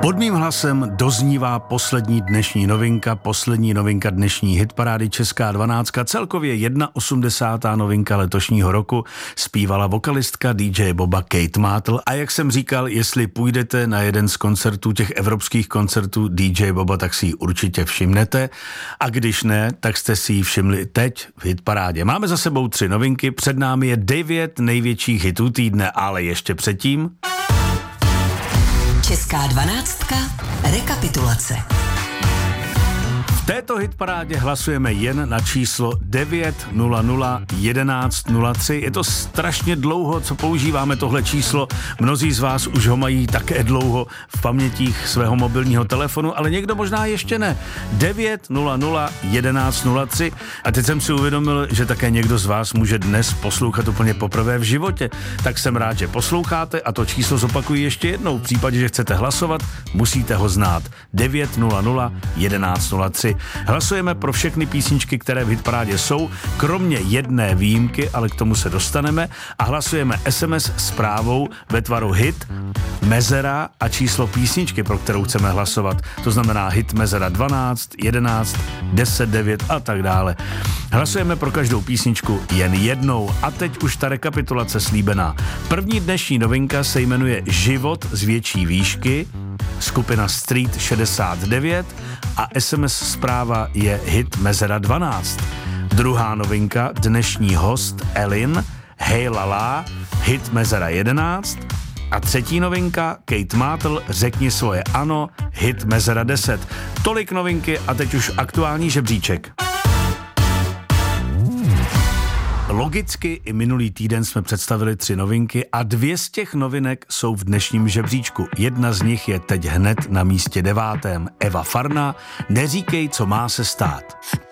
Pod mým hlasem doznívá poslední novinka dnešní hitparády Česká 12, celkově 81. novinka letošního roku, zpívala vokalistka DJ Boba Kate Mátl. A jak jsem říkal, jestli půjdete na jeden z koncertů, těch evropských koncertů DJ Boba, tak si ji určitě všimnete. A když ne, tak jste si ji všimli teď v hitparádě. Máme za sebou 3 novinky, před námi je 9 největších hitů týdne, ale ještě předtím... Česká 12. Rekapitulace. V této hitparádě hlasujeme jen na číslo 9001103. Je to strašně dlouho, co používáme tohle číslo. Mnozí z vás už ho mají také dlouho v pamětích svého mobilního telefonu, ale někdo možná ještě ne. 9001103. A teď jsem si uvědomil, že také někdo z vás může dnes poslouchat úplně poprvé v životě. Tak jsem rád, že posloucháte a to číslo zopakuji ještě jednou. V případě, že chcete hlasovat, musíte ho znát. 9001103. Hlasujeme pro všechny písničky, které v hitparádě jsou, kromě jedné výjimky, ale k tomu se dostaneme, a hlasujeme SMS zprávou ve tvaru hit, mezera a číslo písničky, pro kterou chceme hlasovat. To znamená hit mezera 12, 11, 10, 9 a tak dále. Hlasujeme pro každou písničku jen jednou a teď už ta rekapitulace slíbená. První dnešní novinka se jmenuje Život z větší výšky, skupina Street 69 a SMS zpráva je hit mezera 12. Druhá novinka, dnešní host Elin, Hej lala, hit mezera 11. A třetí novinka, Kate Mátl, Řekni svoje ano, hit mezera 10. Tolik novinky a teď už aktuální žebříček. Logicky i minulý týden jsme představili 3 novinky a 2 z těch novinek jsou v dnešním žebříčku. Jedna z nich je teď hned na místě 9. Eva Farná, Neříkej, co má se stát.